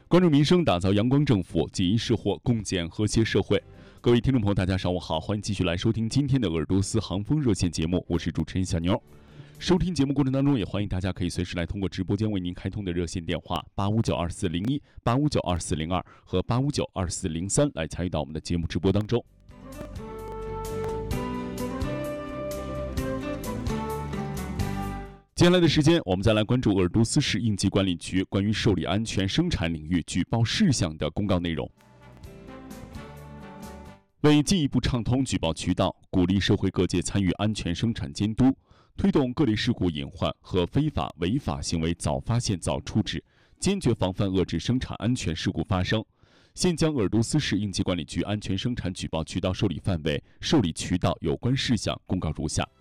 关注民生，打造阳光政府，紧一是祸，共建和谐社会。各位听众朋友，大家上午好，欢迎继续来收听今天的鄂尔多斯航风热线节目，我是主持人小牛。收听节目过程当中，也欢迎大家可以随时来通过直播间为您开通的热线电话8592401、8592402和8592403来参与到我们的节目直播当中。接下来的时间，我们再来关注鄂尔多斯市应急管理局关于受理安全生产领域举报事项的公告内容。为进一步畅通举报渠道，鼓励社会各界参与安全生产监督，推动各类事故隐患和非法违法行为早发现早处置，坚决防范遏制生产安全事故发生，现将鄂尔多斯市应急管理局安全生产举报渠道受理范围、受理渠道有关事项公告如下。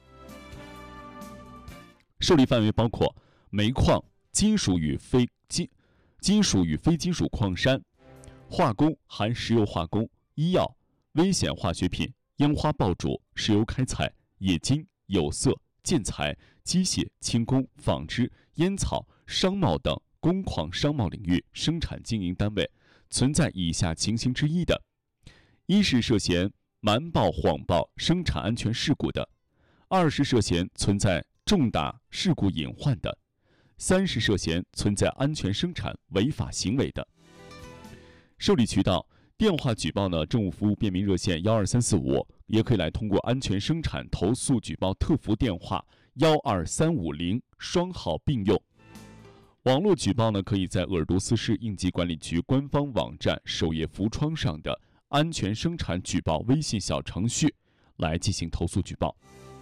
受理范围包括煤矿、金属与非金属矿山、化工含石油化工、医药、危险化学品、烟花爆竹、石油开采、冶金、有色、建材、机械、轻工、纺织、烟草、商贸等工矿商贸领域生产经营单位存在以下情形之一的：一是涉嫌瞒报谎报生产安全事故的；二是涉嫌存在重大事故隐患的；三是涉嫌存在安全生产违法行为的。受理渠道，电话举报呢，政务服务便民热线12345，也可以来通过安全生产投诉举报特服电话12350双号并用。网络举报呢，可以在鄂尔多斯市应急管理局官方网站首页浮窗上的安全生产举报微信小程序来进行投诉举报。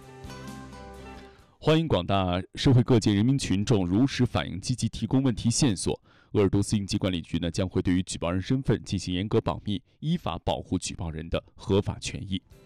欢迎广大社会各界人民群众如实反映，积极提供问题线索。鄂尔多斯应急管理局呢，将会对于举报人身份进行严格保密，依法保护举报人的合法权益。